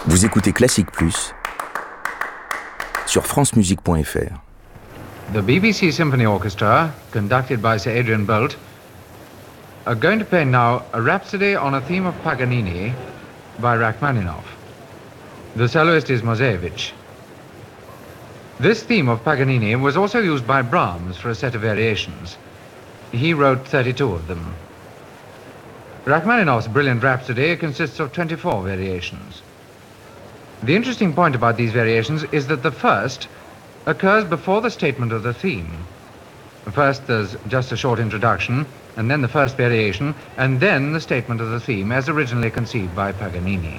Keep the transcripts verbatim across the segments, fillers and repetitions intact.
Vous écoutez Classique Plus sur france musique point f r. The B B C Symphony Orchestra, conducted by Sir Adrian Boult, are going to play now a Rhapsody on a theme of Paganini by Rachmaninoff. The soloist is Mozeyevich. This theme of Paganini was also used by Brahms for a set of variations. He wrote thirty-two of them. Rachmaninoff's brilliant Rhapsody consists of twenty-four variations. The interesting point about these variations is that the first occurs before the statement of the theme. First there's just a short introduction, and then the first variation, and then the statement of the theme as originally conceived by Paganini.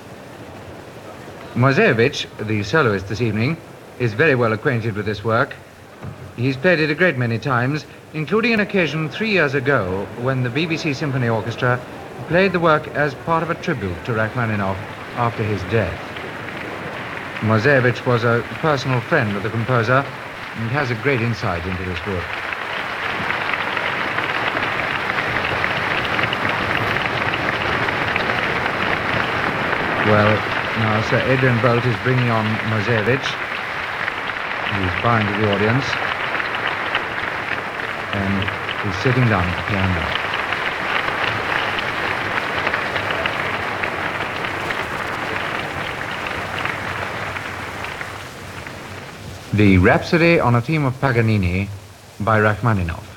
Mozeyevich, the soloist this evening, is very well acquainted with this work. He's played it a great many times, including an occasion three years ago when the B B C Symphony Orchestra played the work as part of a tribute to Rachmaninoff after his death. Mozeyevich was a personal friend of the composer and has a great insight into this work. Well, now Sir Adrian Boult is bringing on Mozeyevich. He's bowing to the audience and he's sitting down at the piano. The Rhapsody on a theme of Paganini by Rachmaninoff.